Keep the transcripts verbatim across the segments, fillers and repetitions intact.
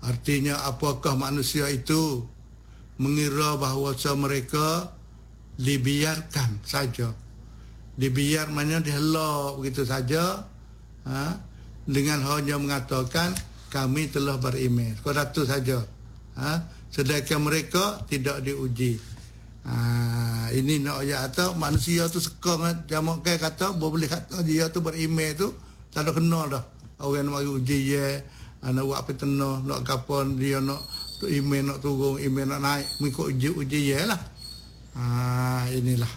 Artinya apakah manusia itu mengira bahawa mereka dibiarkan saja. Dibiar maknanya dihelak begitu saja, ha? Dengan hanya mengatakan kami telah beriman. Sekadar itu saja. Ha? Sedangkan mereka tidak diuji. Ha, ini nak ayat kata manusia tu suka jamak kai kata boleh kata dia tu beriman tu tak ada kena dah. Orang nak mari uji ye, nak buat apa tenah, nak kapan dia nak tu iman nak turun, iman nak naik, mengikut uji-uji ye lah. Ha, inilah.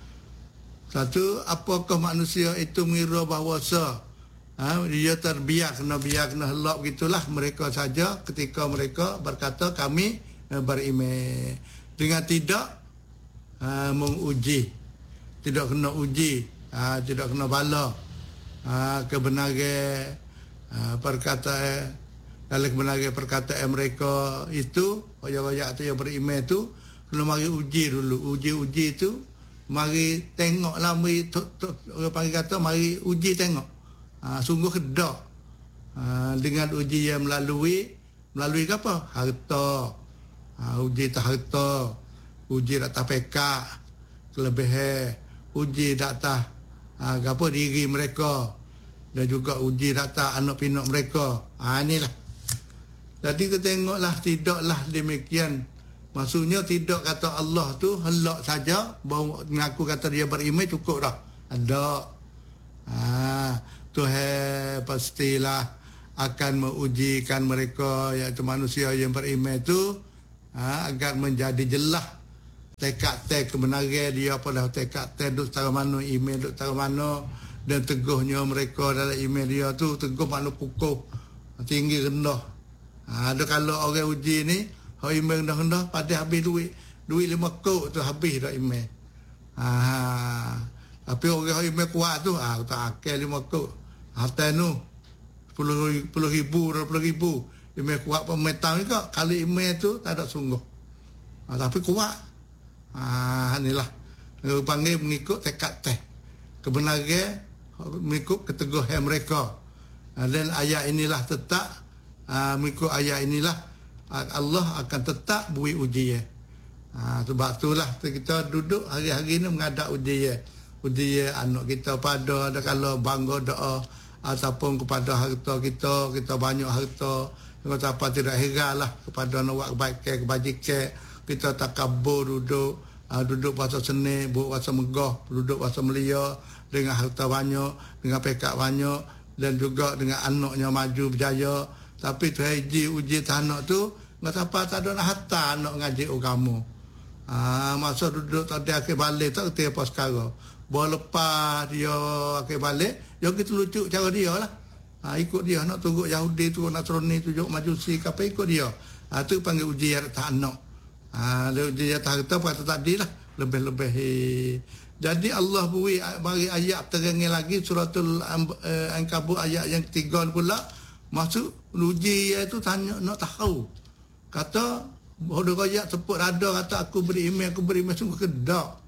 Satu, apakah manusia itu mengira bahawa sa ha, dia terbiak, kena biak, kena helak begitulah mereka saja ketika mereka berkata kami eh, beriman. Dengan tidak ha, menguji, tidak kena uji, ha, tidak kena bala ha, kebenaran ha, perkataan dalam kebenaran perkataan mereka itu, banyak-banyak tu yang beriman tu kena mari uji dulu. Uji-uji tu mari tengoklah, mari orang panggil kata mari uji tengok. Ha, sungguh kedak ha, dengan uji yang melalui melalui apa? Harta. Ha, uji tak harta, uji tak tak pekak, kelebihan, uji tak tak ha, apa diri mereka, dan juga uji tak tak anak pinak mereka. Ha, inilah. Jadi kita tengoklah, tidaklah demikian. Maksudnya tidak kata Allah tu helak saja, baru mengaku kata dia beriman cukup dah. Ada. Ha, Tuhan pastilah akan mengujikan mereka, iaitu manusia yang beriman itu, ha, agar menjadi jelas tekad tek kebenaran dia pada tekad tek duk setara mana, iman duk setara mana, dan teguhnya mereka dalam iman dia tu, teguh makna kukuh, tinggi rendah. Ha, ada kalau orang uji ni, hak iman rendah-rendah, pada habis duit, duit lima kok tu habis dah iman. Ha, tapi orang hak iman kuat tu, ah ha, tak akal lima kok. Harta nu sepuluh ribu, dua puluh ribu. Iman kuat pemetang ni kok, kali iman tu tak ada sungguh. Ha, tapi kuat. Ha, inilah. Mereka panggil mengikut tekad teh. Kebenaran, mengikut keteguhan mereka. Ha, dan ayat inilah tetap, ha, mengikut ayat inilah, Allah akan tetap beri ujian. Ha, sebab itulah kita duduk hari-hari ni menghadap ujian. Ujian anak kita pada, ada kalau bangga doa, ataupun kepada harta kita, kita banyak harta, kita apa tidak heranlah kepada nak buat kebaikan, kebajikan, kita takabur duduk, uh, duduk puasa seni, buat puasa megah, duduk puasa melia, dengan harta banyak, dengan pekak banyak, dan juga dengan anaknya maju berjaya. Tapi terhaji uji anak tu, nggak apa tak ada nak harta anak ngaji agama. Ah, masa duduk tadi akhir balik tak kerti apa sekarang. Bawa lepas dia akhir balik, dia kita lucu cara dia lah. Ha, ikut dia, nak tunggu Yahudi tu, Nasrani tu, jok majusi, apa ikut dia. Ha, tu panggil uji yang tak anak. Ha, uji yang tak harta, kata tadi lah. Lebih-lebih. Jadi Allah beri, beri ayat terangin lagi, suratul uh, Ankabut ayat yang ketiga pula. Masuk, uji itu tanya, nak tahu. Kata, bodoh ayat seput rada, kata aku beriman, aku beriman, sungguh kedak.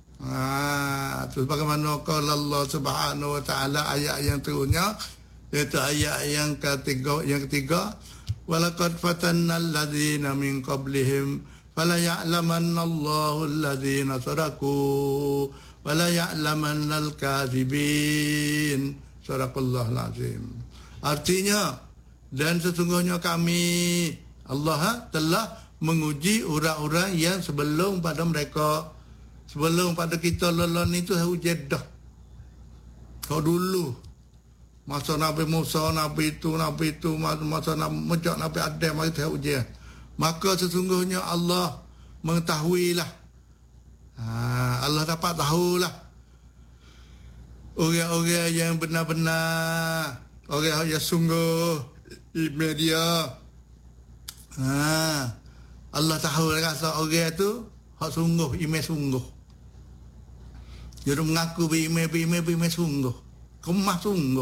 Ah, terus bagaimana kalau Allah Subhanahu wa taala ayat yang terusnya, iaitu ayat yang ketiga, yang ketiga, walaqad fatanna alladzina min qablihim fala ya'lamanna Allahu alladzina sadaku wala ya'lamanna al-kadzibin. Sadaqallahul azim. Artinya, dan sesungguhnya kami Allah telah menguji orang-orang yang sebelum pada mereka. Sebelum pada kita lelon itu hujan dah. Kau dulu masa Nabi Musa, Nabi itu, Nabi itu, masa Nabi Nabi Adam, mari tahu ujian. Maka sesungguhnya Allah mengetahuilah. Ha, Allah dapat tahulah orang-orang yang benar-benar, orang yang sungguh iman dia. Ha, Allah tahu rasa orang itu hak sungguh, iman sungguh. Dia mengaku beriman, beriman, beriman sungguh. Kemah sungguh.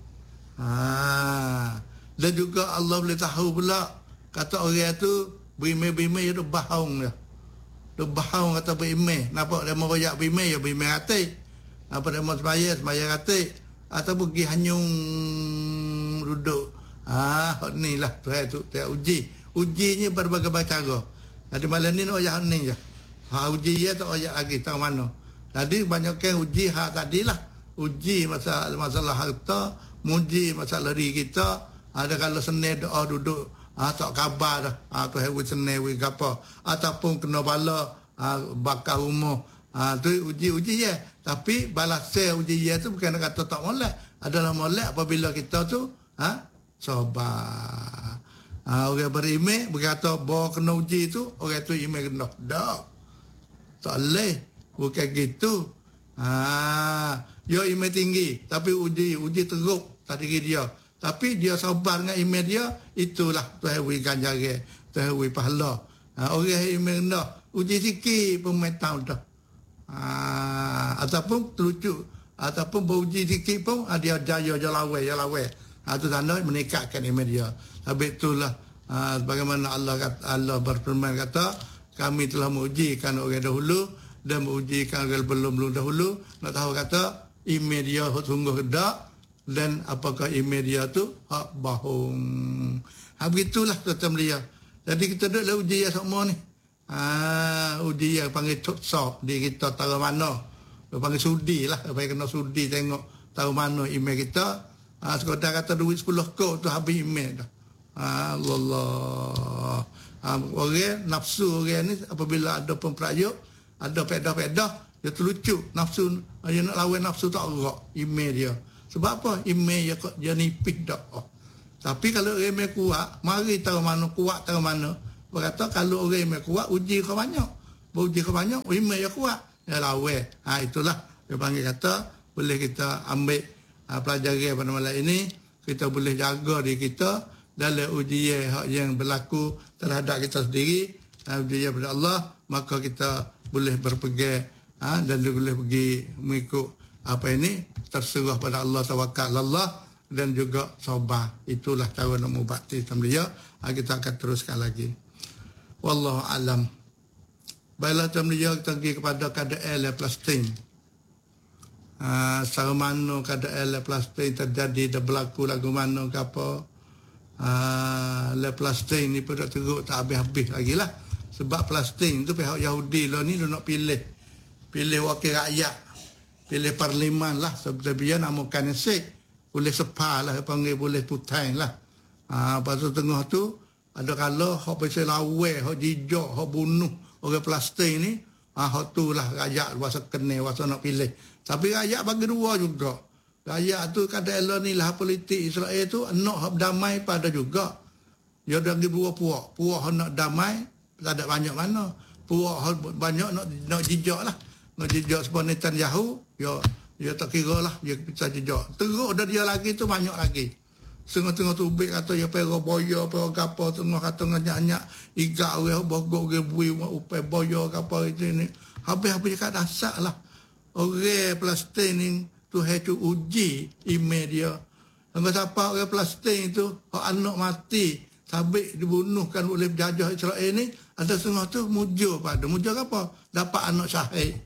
Ha. Dan juga Allah boleh tahu pula, kata orang tu beriman, beriman, dia dah bahang dia. Dia bahang kata beriman. Nampak dia mau royak beriman, dia beriman hati. Apa dia mau semaya, semaya hati. Atau pergi hanyung duduk Ah, hak ni lah Tuhan tu Tuhan uji. Ujinya berbagai cara. Jadi malam ni nak ayat ni je. Ha uji ya tak ayat lagi tahu mana. Jadi banyak kan uji hak tadilah. Uji masalah masalah harta, muji masalah diri kita. Ada kalau senang doa duduk ah tak khabar dah. Ah Tuhan wi senang wi gapo ataupun kena bala ah bakar rumah. Ah tu uji-uji ya. Tapi balas uji ya tu bukan kata tak molek. Adalah molek apabila kita tu ha sabar. Ha, orang beriman berkata bahawa kena uji tu orang tu iman rendah. Tak. Tak boleh. Bukan gitu. Ha, dia iman tinggi tapi uji uji teruk tak diri dia. Tapi dia sabar dengan iman dia, itulah Tuhan beri ganjaran, Tuhan beri pahala. Ha, orang iman rendah uji sikit pun metau dah. Ha, ataupun terlucu ataupun beruji sikit pun dia jaya je lawan je lawan. Ha, itu tanda meningkatkan iman dia. Habis itulah ha, bagaimana Allah kata, Allah berfirman kata, kami telah mengujikan orang dahulu dan mengujikan orang belum-belum dahulu. Nak tahu kata iman dia sungguh kedak dan apakah iman dia tu hak bohong. Ha, begitulah kata dia. Jadi kita duduklah uji ya semua ni. Ha, uji yang panggil sop di kita tahu mana. Dia panggil sudi lah, supaya kena sudi tengok tahu mana iman kita. Ha, sekadar kata duit sepuluh kau tu habis iman dah. Ha, Allah. Ha, orang nafsu orang ni apabila ada pemperayuk, ada pedah-pedah, dia terlucu. Nafsu, dia nak lawan nafsu tak gerak. Iman dia. Sebab apa? Iman dia, dia nipis dah. Oh. Tapi kalau orang iman kuat, mari tahu mana kuat, tahu mana. Berkata kalau orang iman kuat, uji ke banyak. Beruji ke banyak, iman dia kuat. Dia lawan. Ha, itulah. Dia panggil kata, boleh kita ambil ha, pelajaran pada malam ini. Kita boleh jaga diri kita dalam ujian yang berlaku terhadap kita sendiri, ujian kepada Allah, maka kita boleh berpegang ha, dan boleh pergi mengikut apa ini, terserah pada Allah, tawakal Allah dan juga sabar. Itulah cara nak mubakti sama dia. Ha, kita akan teruskan lagi. Wallahu alam. Baiklah sama dia kita pergi kepada keadaan Palestin. Ha, secara mana keadaan Palestin terjadi dan berlaku lagu mana ke apa. Ah, uh, Palestin ni pun tak teruk tak habis-habis lagi lah. Sebab Palestin tu pihak Yahudi lah ni dia nak pilih pilih wakil rakyat, pilih parlimen lah. Sebab dia namakan Knesset, boleh sepah lah, panggil boleh putang lah. Ah, uh, pasal tengah tu ada kala hak pasal lawan, hak jijak, hak bunuh orang Palestin ni, ah uh, hak tu lah rakyat wasa kena wasa nak pilih. Tapi rakyat bagi dua juga. Rakyat tu kata Allah ni lah politik Israel tu nak damai pada juga. Dia dah bagi dua puak. Puak nak damai, tak ada banyak mana. Puak banyak nak nak jejak lah. Nak jejak sebab Netanyahu, dia, dia tak kira lah. Dia bisa jejak. Teruk dah dia lagi tu banyak lagi. Setengah-tengah tu ubik kata dia perah boya, perah kapal. Tengah kata nganyak-nyak. Igak orang, bogok orang bui, upai boya kapal itu ni. Habis-habis kat dasar lah. Orang Palestin ni, Tuhan tu uji iman dia. Sampai siapa orang Palestin tu, anak mati, sabit dibunuhkan oleh penjajah Israel ni, ada setengah tu mujur pada. Mujur apa? Dapat anak syahid.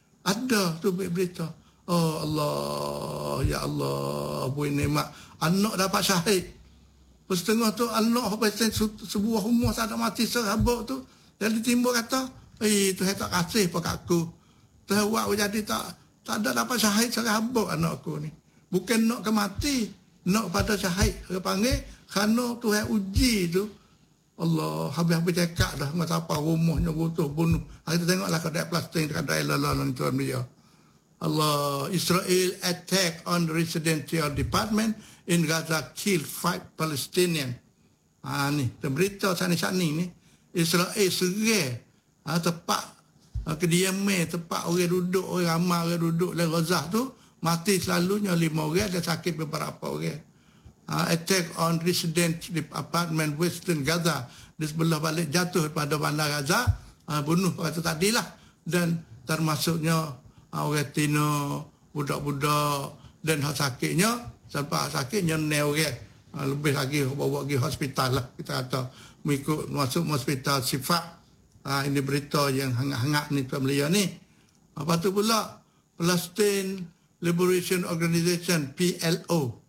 Ada tu berita. Oh Allah, ya Allah, buat nikmat. Anak dapat syahid. Setengah tu anak Palestin sebuah rumah tak ada mati serabut tu. Jadi timbul kata, eh Tuhan tak kasih pada aku. Tuhan buat jadi tak tak ada dapat syahid serabut anak aku ni. Bukan nak ke mati, nak pada syahid. Dia panggil, kerana Tuhan uji tu, Allah, habis-habis cakap dah, masa apa rumahnya butuh bunuh. Kita tengoklah kedai Palestin, kedai lalan tuan dia. Allah, Israel attack on the residential department in Gaza kill five Palestinian. Ha ni, berita sana-sana ni. Israel serang ha, tepat kediaman tempat orang duduk, orang ramai orang duduk dalam Gaza tu, mati selalunya lima orang dan sakit beberapa orang. Uh, attack on resident apartment Western Gaza, di sebelah balik jatuh pada bandar Gaza, uh, bunuh kata tadilah, dan termasuknya uh, orang Tino, budak-budak, dan hak sakitnya, sampai sakitnya ne orang, uh, lebih lagi bawa pergi hospital lah, kita kata, mengikut masuk hospital Sifat. Ha, ini berita yang hangat-hangat ni pembelian ni. Apa tu pula? Palestine Liberation Organization P L O.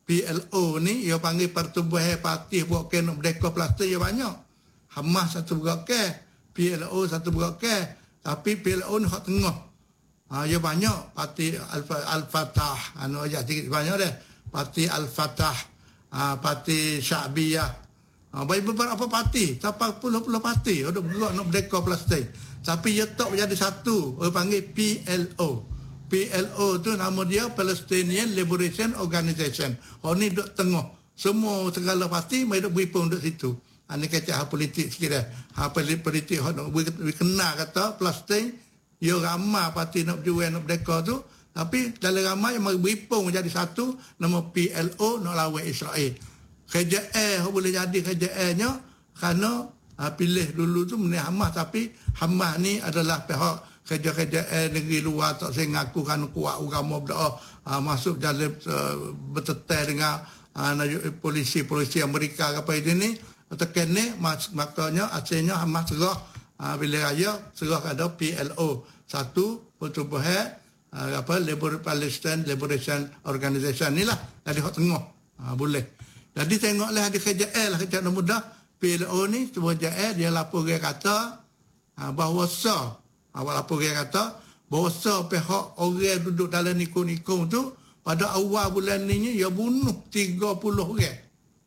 P L O ni dia panggil Pertubuhan Parti Buat Kes Nak Merdeka Palestin dia banyak. Hamas satu buat kes, P L O satu buat kes, tapi P L O ni hak tengah. Ha, dia banyak parti Al-Fatah, anu aja sikit banyak dah. Parti Al-Fatah, ha, parti Syabiyah. Ha, bagi beberapa parti, sampai puluh-puluh parti ada bergerak nak merdeka Palestin. Tapi dia tak menjadi satu, dia panggil P L O. P L O tu nama dia Palestinian Liberation Organization. Orang ni duduk tengah. Semua segala parti mereka duduk beripung duduk situ. Ini kata hal politik sikit dah. Hal politik orang nak kenal kata Palestin, dia ramai parti nak berjuang nak merdeka tu. Tapi dalam ramai yang beripung menjadi satu, nama P L O nak lawan Israel. K J A boleh jadi K J A-nya kerana ha, pilih dulu tu mengenai Hamas. Tapi Hamas ni adalah pihak kerja-kerja negeri luar tak saya ngaku kan kuat agama berdoa uh, masuk dalam uh, bertetai dengan uh, polisi-polisi Amerika apa ini tekan ni makanya asalnya Hamas serah uh, bila raya serah ada P L O satu Pertubuhan uh, apa Labor Palestine Liberation Organization ni lah dari hak tengah uh, boleh jadi tengoklah di K J A lah kerja mudah P L O ni K J A dia lapor dia kata uh, bahawa sah awal apa dia kata bahawa pihak orang duduk dalam nikung-nikung tu pada awal bulan ni dia bunuh tiga puluh orang.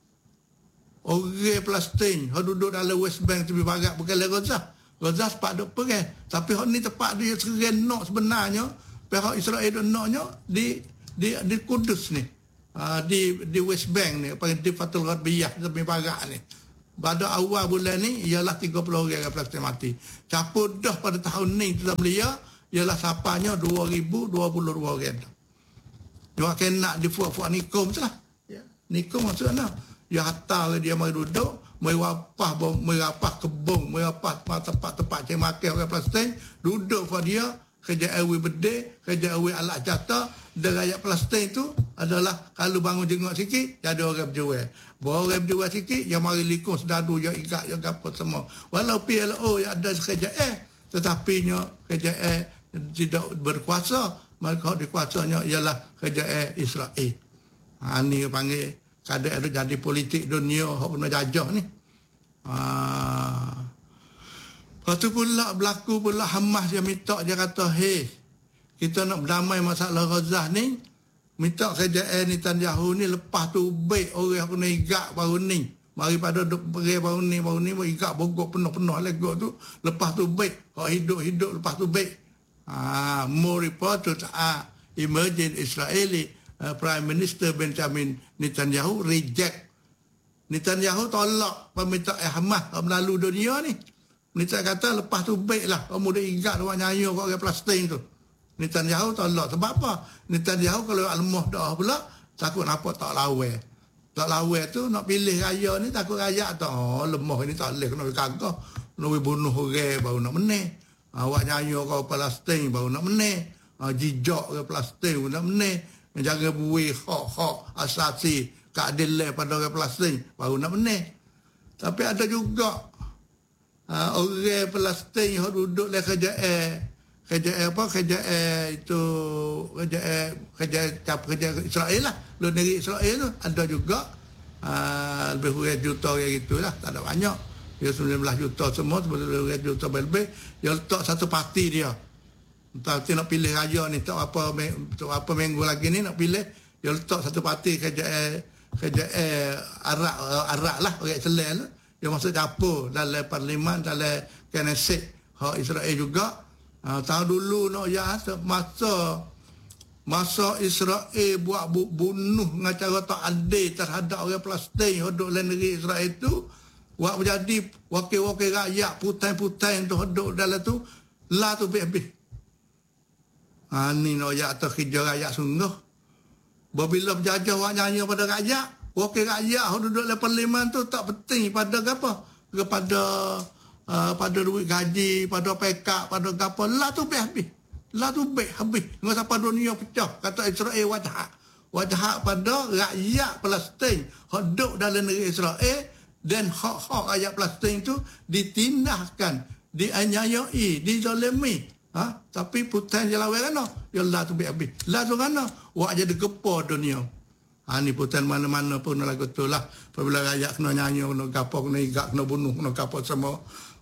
Orang Palestin yang duduk dalam West Bank tepi barat bukan Gaza. Gaza sepak duk perang. Tapi hak ni tempat dia serang nak sebenarnya pihak Israel duk naknya di di di Kudus ni. Uh, di di West Bank ni apa di Fatul Gharbiyah tepi barat ni. Pada awal bulan ni ialah tiga puluh orang Palestin mati. Capur dah pada tahun ni kita belia ialah sapanya dua ribu dua puluh dua orang. Dia akan nak difuak-fuak nikum tu lah. Ya. Nikum maksudnya dia hantar dia mari duduk, mari wapah, mari wapah kebun, mari wapah tempat-tempat cek makan orang Palestin, duduk pada dia kerja awi berde, kerja awi alat jata dan rakyat Palestin tu adalah kalau bangun jenguk sikit jadi orang berjual. Bahawa orang berjual sikit yang mari likung sedadu yang ikat yang apa semua. Walau P L O yang ada kerja A tetapi nya kerja A tidak berkuasa, maka dikuasanya ialah kerja A Israel. Ha ni panggil kadang ada jadi politik dunia hak pernah jajah ni. Ha lepas tu pula berlaku pula Hamas dia minta dia kata hey kita nak berdamai masalah Gaza ni minta kerajaan Netanyahu ni lepas tu baik orang kena igak baru ni mari pada duk pergi baru ni baru ni igak bogok penuh-penuh legok tu lepas tu baik hak hidup-hidup lepas tu baik ah more report to ah emerging Israeli uh, Prime Minister Benjamin Netanyahu reject Netanyahu tolak permintaan Hamas melalui dunia ni. Netanyahu kata lepas tu baiklah kamu dah ingat orang nyanyi orang Palestin tu. Netanyahu tolak sebab apa? Netanyahu kalau almah dah pula takut apa tak lawan. Tak lawan tu nak pilih raya ni takut raya tak oh, lemah ini tak boleh kena kagak. Nak bunuh orang baru nak menang. Awak nyanyi orang Palestin baru nak menang. Jijak orang Palestin baru nak menang. Jangan buih hak-hak asasi keadilan pada orang Palestin baru nak menang. Tapi ada juga Uh, orang Palestin yang duduk dalam kerajaan kerajaan apa kerajaan itu kerajaan kerajaan cap kerajaan Israel lah luar negeri Israel tu ada juga uh, lebih kurang juta orang gitulah tak ada banyak dia sembilan belas juta semua lebih kurang juta lebih dia letak satu parti dia entah dia nak pilih raya ni tak apa tak apa minggu lagi ni nak pilih dia letak satu parti kerajaan kerajaan Arab Arab lah orang Islam lah. Dia masuk dapur dalam parlimen dalam Knesset hak Israel juga. Uh, tahun dulu nak ya masa masa Israel buat bu, bunuh dengan cara tak adil terhadap orang Palestin yang duduk dalam negeri Israel tu buat menjadi wakil-wakil rakyat putai-putai yang duduk dalam tu lah tu habis. Ha ni nak ya atas kerja rakyat sungguh. Bila berjajah orang nyanyi pada rakyat wakil rakyat yang duduk dalam parlimen tu tak penting pada apa? Kepada uh, pada duit gaji, pada pekak, pada apa. Lah tu habis. Lah tu habis. Dengan siapa dunia pecah. Kata Israel wajah. Wajah pada rakyat Palestin yang duduk dalam negeri Israel dan hak-hak rakyat Palestin tu ditindahkan, dianyayai, dizalimi. Ha? Tapi putai je lawan kan? Ya lah tu habis. Lah tu kan? Wak jadi gepa dunia. Ha, ni putan mana-mana pun lagu tu lah. Apabila rakyat kena nyanyi, kena gapo, kena igak, kena bunuh, kena gapo semua.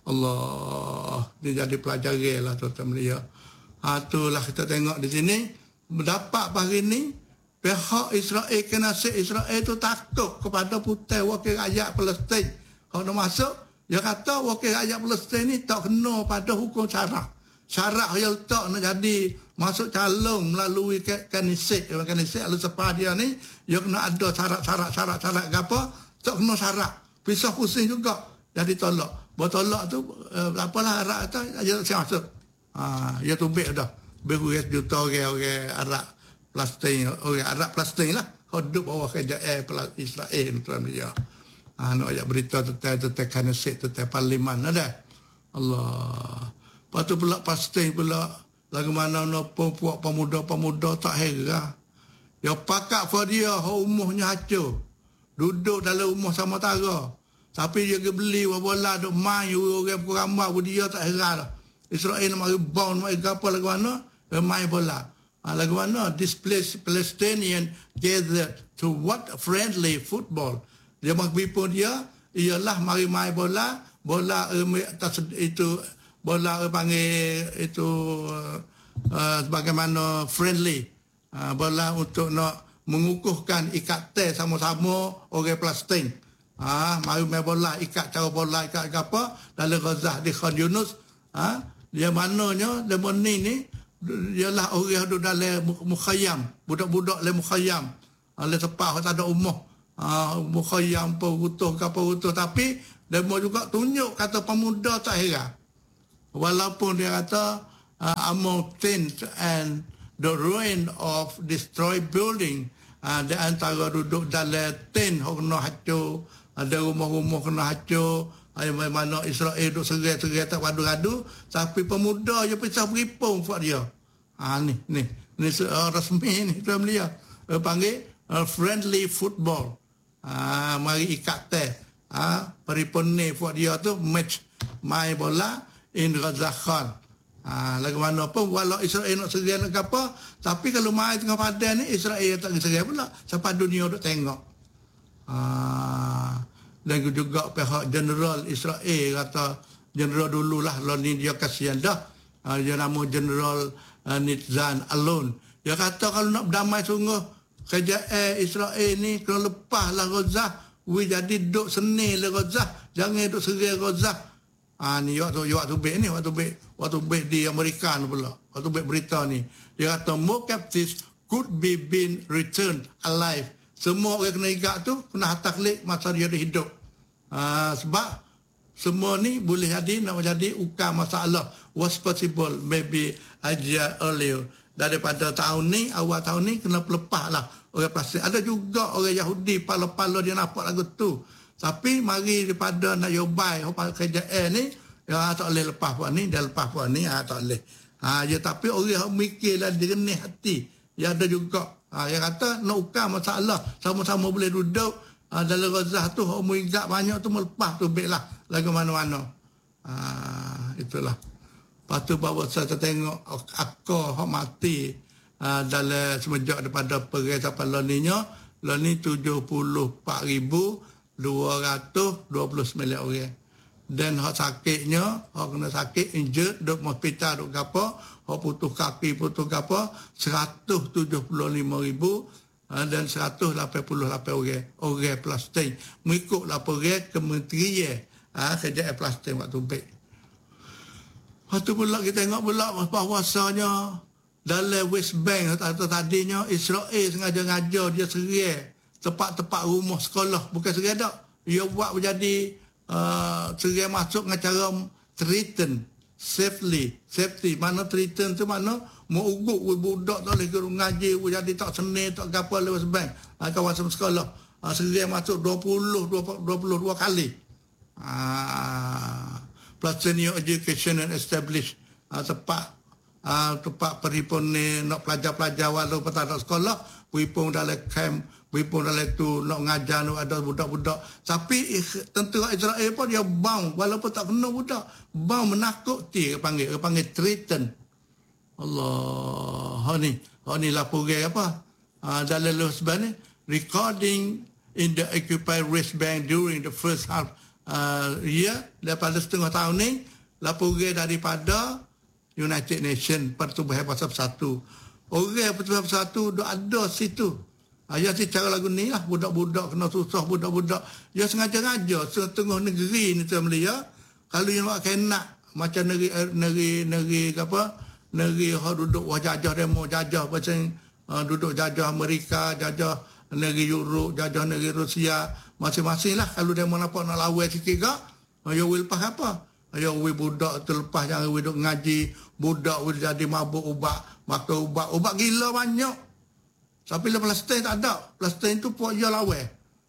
Allah, dia jadi pelajari lah tuan-tuan dia. Ha, itulah kita tengok di sini. Mendapat hari ni, pihak Israel, Knesset Israel tu takut kepada putai wakil rakyat Palestin. Kalau nak masuk, dia kata wakil rakyat Palestin ni tak kena pada hukum syarak. Syarak yang letak nak jadi masuk calon melalui Knesset. Knesset lalu sepah dia ni, dia kena ada syarat-syarat, syarat-syarat ke apa, tak kena syarat. Pisah pusing juga, jadi tolak. Bertolak tu, uh, apalah Arab tu, dia tak masuk. Ha, dia tumbik dah. Beratus juta orang-orang Arab Palestin, orang Arab Palestin lah. Hidup bawah kerajaan Israel tuan dia. Ha, nak ayat berita tentang tentang Knesset, tentang parlimen ada. Allah. Lepas tu pula Palestin pula lagu mana nak puak pemuda-pemuda tak heran. Ya pakak for dia, umurnya hancur. Duduk dalam rumah sama tara. Tapi dia pergi beli bola duk main orang pukul ramah dia tak heran lah. Israel nak mari bound mari gapo lagu mana? Main bola. Ha, lagu mana? Displaced Palestinian gathered to what friendly football. Dia mari pun dia ialah mari main bola, bola atas itu bola panggil itu uh, bagaimana friendly. Uh, bola untuk nak mengukuhkan ikatan sama-sama orang Palestin. Ah, ha, mari main bola, ikat cara bola, ikat apa dalam Gaza di Khan Yunus. Ah, ha, dia mananya lemon ni ni ialah orang duduk dalam mukhayyam, budak-budak dalam mukhayyam. Dalam sepah tak ada rumah. Ah, ha, mukhayyam apa utuh ke apa utuh, tapi demo juga tunjuk kata pemuda tak heran. Walaupun dia kata uh, among tents and the ruin of destroyed building, uh, di antara duduk dalam tent kena hancur, ada rumah-rumah kena hancur, uh, mana Israel duduk serai-serai tak padu-padu, tapi pemuda je pisah beripung buat dia. Ah, ni ni ni uh, rasmi ni tuan dia uh, panggil uh, friendly football. Ah, mari ikat teh. Ah, peripun ni buat dia tu match main bola in Gaza Khan. Ha, lagu mana pun walau Israel nak serai nak apa, tapi kalau main tengah padan ni Israel tak serai pula sampai dunia duk tengok. Ha, dan juga pihak general Israel kata general dululah lawan ni dia kasihan dah. Ha, dia nama general uh, Nitzan Alon. Dia kata kalau nak berdamai sungguh kerajaan Israel ni kena lepaslah Gaza, we jadi duk seni le Gaza, jangan duk serai Gaza. Ah, ni waktu waktu baik ni waktu baik waktu baik di Amerika pula waktu baik berita ni dia kata more captives could be been returned alive. Semua orang kena igak tu kena hataklik masa dia ada hidup. Ah, sebab semua ni boleh jadi nak jadi ukar masalah was possible maybe a year earlier. Daripada tahun ni awal tahun ni kena pelepah lah orang Palestin. Ada juga orang Yahudi pala-pala dia nampak lagu tu. Tapi mari daripada nak yobai kerajaan ni, ya tak boleh lepas puan ni, dia lepas puan ni, ya tak boleh. Ha, ya, tapi orang mikirlah jernih hati. Ya ada juga. Ha, yang kata nak ukar masalah, sama-sama boleh duduk ha, dalam Gaza tu, orang ingat banyak tu melepas tu baiklah lagu mana-mana. Ha, itulah. Lepas tu bawa saya tengok akar hak mati ha, dalam semenjak daripada perang sampai laninya, lani tujuh puluh empat ribu dua ratus dua puluh sembilan orang. Dan hak sakitnya, hak kena sakit, injured, duduk hospital, duduk apa, hak putus kaki, putus apa, seratus tujuh puluh lima ribu dan seratus lapan puluh lapan orang, orang Palestin. Mengikut laporan Kementerian ha, Kerajaan Palestin waktu baik. Lepas tu pula kita tengok pula bahawasanya dalam West Bank atau tadinya Israel sengaja-ngaja dia serai tempat-tempat rumah sekolah, bukan serai dak. Dia buat menjadi uh, serai masuk dengan cara threaten safely, safety. Mana threaten tu mana mau ugut budak tak boleh guru ngaji, jadi tak seni tak apa lewat Bank uh, kawasan sekolah. Uh, serai masuk dua puluh dua puluh dua kali. Uh, plus senior education and established uh, tempat uh, tempat peripun ni nak pelajar-pelajar walaupun tak ada sekolah, peripun dalam camp, peripun dalam tu nak ngajar nak ada budak-budak. Tapi tentera Israel pun dia bang walaupun tak kena budak, bang menakuti, dia panggil, dia panggil threaten. Allah, ha ni, ha ni laporan apa? Ha, dalam sebab ni recording in the occupied West Bank during the first half uh, year, daripada setengah tahun ni, laporan daripada United Nations Pertubuhan Pasal Bersatu. Orang Pertubuhan Bersatu dah ada situ. Ya si cara lagu ni lah, budak-budak kena susah, budak-budak. Ya sengaja-ngaja setengah negeri ni tu Malaysia. Kalau yang nak kena macam negeri negeri negeri apa? Negeri yang duduk wah jajah demo jajah macam uh, duduk jajah Amerika, jajah negeri Europe, jajah negeri Rusia, masing-masing lah. Kalau demo nampak nak lawan sikit ke, ya will pas apa? Ya we budak terlepas jangan we duk ngaji, budak we jadi mabuk ubat, makan ubat, ubat gila banyak. Tapi le plastik tak ada. Plastik tu puak dia lawan.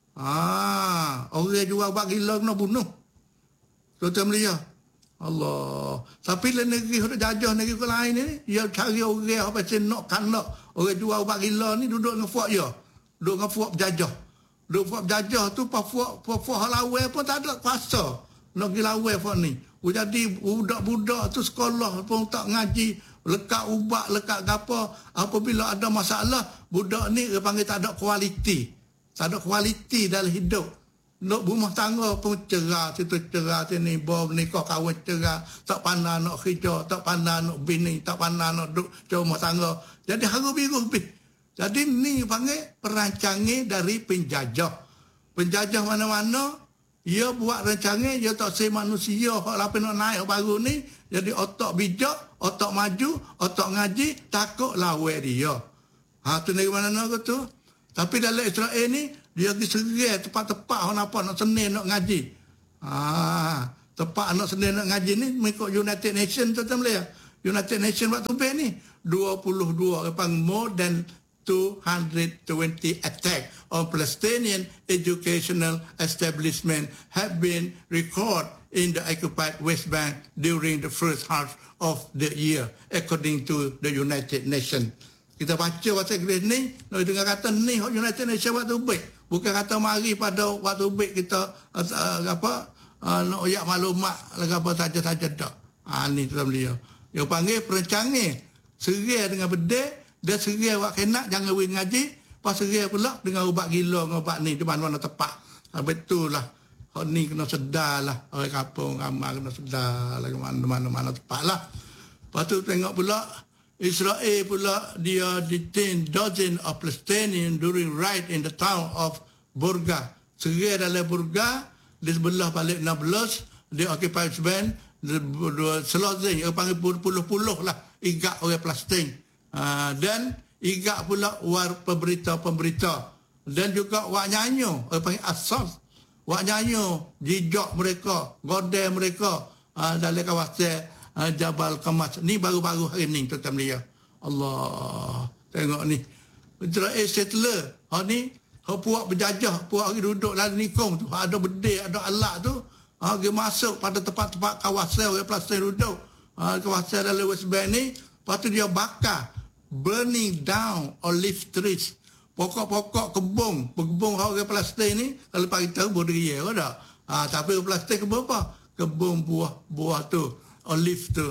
Ah, orang jual ubat gila kena bunuh. Tuan-tuan Malaysia. Allah. Tapi le negeri hendak jajah negeri lain ni, dia cari orang apa macam nak kan nak. Orang jual ubat gila ni duduk dengan puak dia. Duduk dengan puak berjajah. Duduk puak berjajah tu puak puak lawan pun tak ada kuasa. Nak pergi lawan puak ni. Jadi budak-budak tu sekolah pun tak ngaji, lekat ubat, lekat apa. Apabila ada masalah, budak ni dia panggil tak ada kualiti. Tak ada kualiti dalam hidup. Nak rumah tangga pun cerah, situ cerah, sini bom, nikah kahwin cerah. Tak pandai nak kerja, tak pandai nak bini, tak pandai nak duduk rumah tangga. Jadi haru biru habis. Jadi ni panggil perancangan dari penjajah. Penjajah mana-mana, ia buat rancangan, dia tak say manusia hak lapan nak naik baru ni, jadi otak bijak, otak maju, otak ngaji, takut lawan dia. Ha tu dari mana nak tu? Tapi dalam Israel ni dia pergi serai tepat-tepat orang apa nak Senin nak ngaji. Ha tepat nak Senin nak ngaji ni mengikut United Nations tu Malaysia. United Nations waktu ben ni dua puluh dua apa more than two hundred twenty attack on Palestinian educational establishment have been recorded in the occupied West Bank during the first half of the year, according to the United Nations. Kita baca pasal Inggeris ni, nak dengar kata ni United Nations waktu baik. Bukan kata mari pada waktu baik kita uh, apa uh, nak oyak maklumat apa saja-saja tak. Ah ni tuan beliau. Dia panggil perancangan serai dengan bedek. Dia serai awak kena jangan we ngaji, pas serai pula dengan ubat gila dengan ubat ni di mana-mana tepat. Ha, betul lah. Hak ni kena sedar lah. Orang kampung ramai kena sedar lah mana-mana tepat lah. Lepas tu tengok pula Israel pula dia detain dozen of Palestinians during riot in the town of Burga. Serai dalam Burga, di sebelah balik enam belas, di occupied band, selozing, dia panggil puluh-puluh lah, igak orang Palestin. Uh, dan igak pula war pemberita-pemberita dan juga wak nyanyo orang panggil asas wak nyanyo jijak mereka godel mereka uh, dalam kawasan uh, Jabal Kamas ni baru-baru hari ni tuan-tuan Malaysia. Allah tengok ni Israel settler ha ni ha puak berjajah puak pergi duduk dalam nikung tu ada bedek ada alat tu ha pergi masuk pada tempat-tempat kawasan orang Palestin duduk ha, kawasan dalam West Bank ni. Lepas tu dia bakar, burning down olive trees. Pokok-pokok kebun, kebun orang Palestin ni, kalau pagi tahu berdiri ya tak? Ha, tapi orang Palestin kebun apa? Kebun buah-buah tu, olive tu.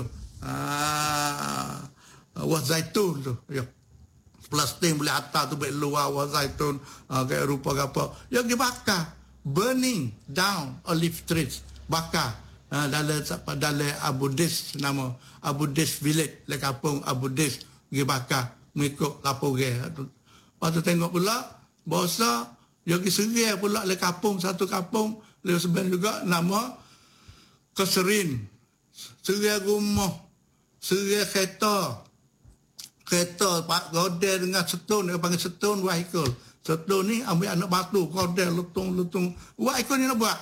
Ha, buah zaitun tu. Ya. Palestin boleh atas tu baik luar buah zaitun, ha, kayak rupa apa. Dia pergi bakar, burning down olive trees. Bakar. Ha, dalam dalam Abu Dis nama Abu Dis village le kampung Abu Dis pergi bakar mengikut laporan. Lepas tu tengok pula bahasa dia pergi serai pula le kampung satu kampung le sebenarnya juga nama Keserin, serai rumah, serai kereta kereta pak godel dengan setun, dia panggil setun vehicle. Setun ni ambil anak batu godel lutung-lutung vehicle ni nak buat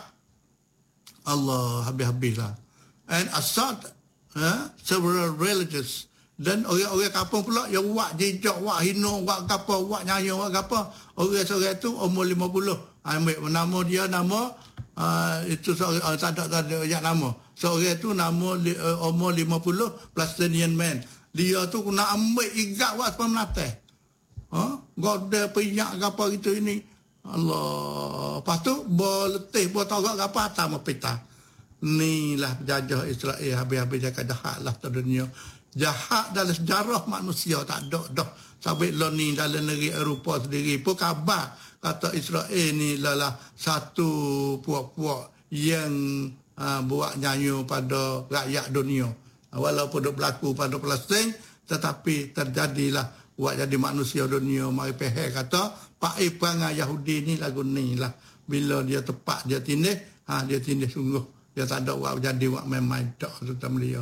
Allah habis-habislah. And Assad uh, several religious dan orang-orang kampung pula yang buat jejak, buat hino, buat apa, buat nyanyi, buat apa. Orang-orang tu umur lima puluh. Ambil nama dia nama uh, itu seorang uh, tak ada tak ada yang nama. Seorang tu nama uh, umur lima puluh Palestinian man. Dia tu kena ambil igat buat sepuluh menatai. Ha? Godel penyak apa gitu ini. Allah. Lepas tu, berletih, bertogak apa atas mempita. Inilah penjajah Israel habis-habis jaga jahat lah ke dunia. jahat dalam sejarah manusia tak ada dah. Sampai lo ni dalam negeri Eropah sendiri pun khabar kata Israel ni adalah satu puak-puak yang uh, buat nyanyi pada rakyat dunia. Walaupun dok berlaku pada Palestin, tetapi terjadilah buat jadi manusia dunia. Mari peheh kata pak perangai Yahudi ni lagu ni lah. Bila dia tepat dia tindih, ha, dia tindih sungguh. Dia tak ada buat jadi buat main-main tak serta melia.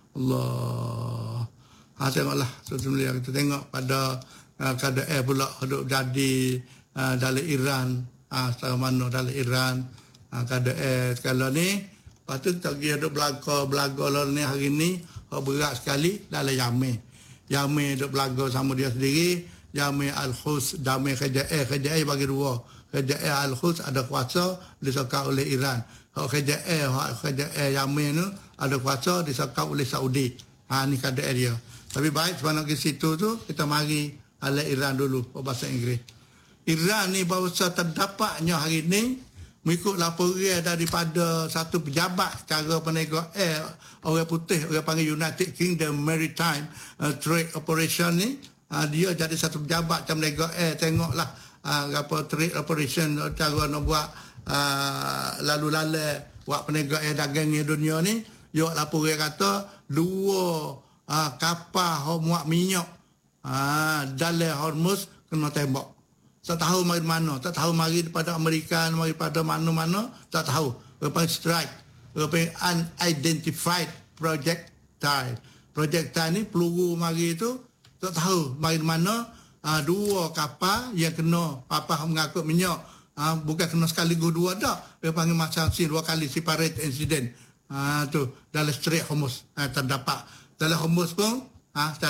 Allah. Ha, tengoklah serta melia. Kita tengok pada uh, keadaan pula duk jadi uh, dalam Iran. Ha, secara mana dalam Iran. Ha, keadaan sekarang ni. Lepas tu kita pergi duk belaga-belaga lah ni hari ni. Berat sekali dalam Yamen. Yamen duk belaga sama dia sendiri. Yamen Al-Hus, Yamen K J A. K J A bagi dua. K J A Al-Hus ada kuasa disokong oleh Iran. Hak K J A, hak K J A Yamen tu ada kuasa disokong oleh Saudi. Ha, ni keadaan dia. Tapi baik sebab ke situ tu kita mari ala Iran dulu bahasa Inggeris. Iran ni bahawa terdapatnya hari ni mengikut laporan daripada satu pejabat cara penegak air orang putih, orang panggil United Kingdom Maritime uh, Trade Operation ni, uh, dia jadi satu pejabat macam penegak air. Tengoklah uh, apa trade operation cara nak buat uh, lalu-lalu buat penegak air dagang di dunia ni. Dia laporan kata dua uh, kapal muat minyak uh, dalam Hormuz kena tembak. Tak tahu mari mana, tak tahu mari daripada Amerika, mari pada mana-mana, tak tahu. Lepas strike, lepas unidentified projectile. Projectile ni peluru mari itu, tak tahu mari mana. Uh, dua kapal yang kena papa mengangkut minyak, uh, bukan kena sekaligus dua dah. Dia panggil macam si dua kali separate incident. Uh, tu dalam Strait Hormuz uh, terdapat. Dalam Hormuz pun, uh,